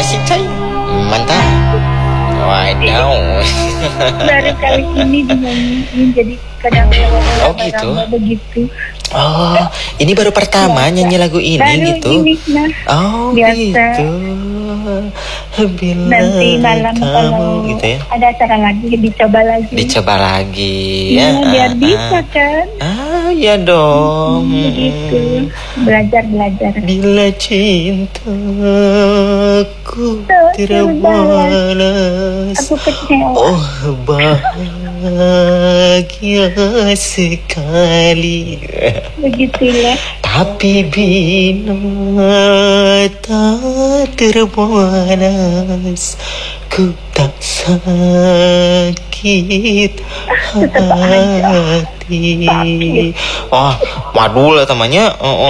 Masih coy. Mantap. Waduh. Baru kali ini dinyanyiin, jadi kadang Oh gitu. Begitu. Oh, ini baru pertama nyanyi lagu ini baru gitu. Ini, nah, oh biasa. Gitu. Bila nanti malam kamu kalau gitu ya. ada acara lagi dicoba lagi. Ya. Biar bisa kan. Ya dong. Begitu. Belajar. Bila cintaku terbalas, aku kecewa. oh bahagia sekali. Begitulah. Tapi bila tak terbalas, ku tak sakit hati. Wah, madul ya temannya.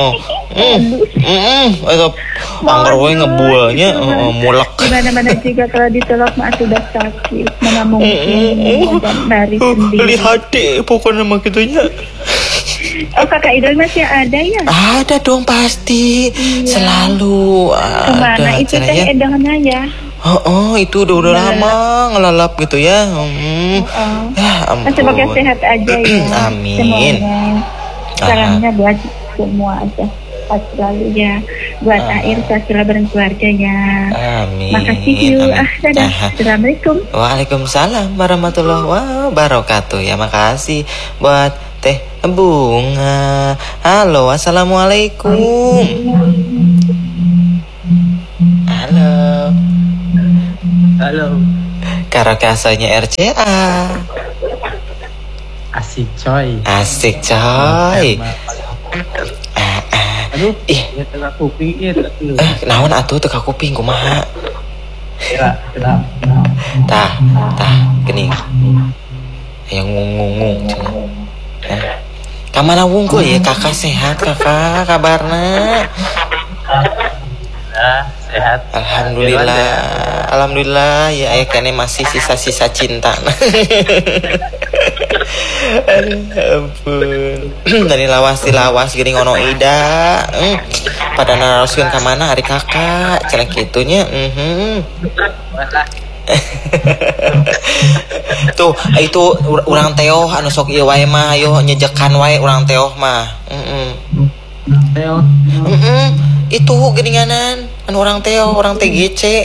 Itu angker we ngebualnya mulek. Mana juga kalau ditolak mah sudah sakit. Mana mungkin dari sendiri. Lihat deh pokoknya mah gitunya. Oh, Kakak Idol masih ada ya? Ada dong pasti. Iya. Selalu ada. Kemana itu teh edangannya ya? Itu udah lama ngelalap gitu ya. Ya ampun. Semoga sehat aja ya. Amin. Salamnya buat semua aja. Selalu ya. Buat Air selalu bareng keluarga ya. Amin. Makasih yuk. Dadah. Assalamualaikum. Waalaikumsalam warahmatullahi wabarakatuh. Ya makasih buat Teh Bunga. Halo, assalamualaikum. Halo. Karaoke asalnya RCA. Asik coy. Aduh, tengah kuping ieu. Naon atuh teu kuping kumaha? Kenapa? Tah, geuning. Aya ngung-ngung cenah. Kamana wungkul ya kakak sehat kakak kabarna? Sehat. Alhamdulillah ya aya kene masih sisa-sisa cinta. Aduh ampun. Dari lawas geuning ono ida. Pada naroskeun ka mana ari kakak cenah kitunya. Tuh itu urang teoh anu sok ieu wae mah ayo nyejekan wae urang teoh mah. Teoh. Itu geuninganan anu urang teoh urang TGC.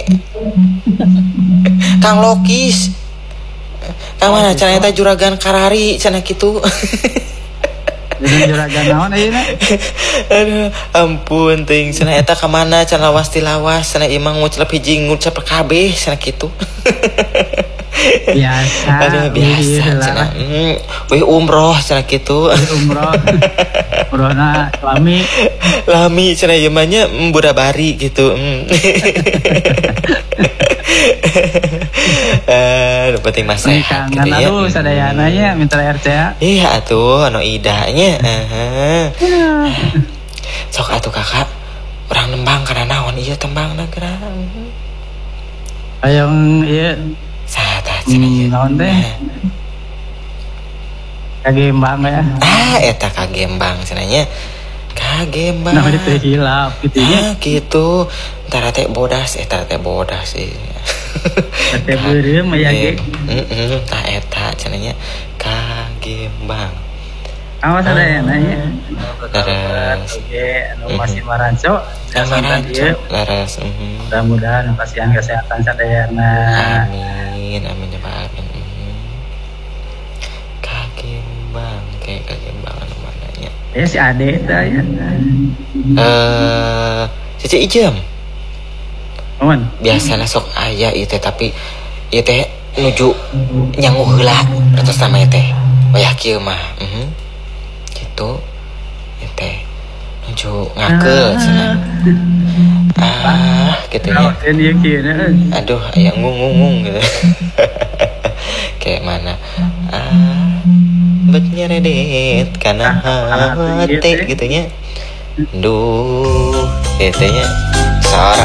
Kang Lokis. Kang mana cenah eta juragan Karari cenah kitu. Juragan naon ayeuna? Aduh ampun teuing cenah eta ka mana cenah lawas tilawas cenah imang ngucap hiji ngucap kabeh cenah kitu. Biasa cenah. Wih umroh cenah kitu. Umrohna lami cenah ieu mah nya budabari gitu. Penting mah sehat gitu ya. Aduh sadayana nya minta RCA. Iya atuh anu idanya. Sok atuh kakak urang nembang kana naon ieu tembangna geura. Hayang ieu satah cenah ieu. Naon teh? Kagembang ya. Eta kagembang cenah nya. Kagembang. Nah itu hilap gitu ya. Gitu. Tara teh bodas sih. Teh beureum aya ge. Tah eta cenah nya kagembang. Awas sadayana nya. Laras. Anu masih maranco. Laras. Mudah-mudahan pasian kesehatan sadayana. Amin ya Pak. Kagembang anu mananya. Si Ade tah ya. Cici Ijem. Aman. Biasana sok aya ieu teh tapi ieu teh nuju nyangu heula terus sama ieu teh. Wayah kieu mah. Gitu. Ieu teh nuju ngakeul cenah. Gitu ya. Aduh, aya ngung gitu. Kayak mana? Bet nyeredet kana hati gitu nya. Duh, gitu nya. Sora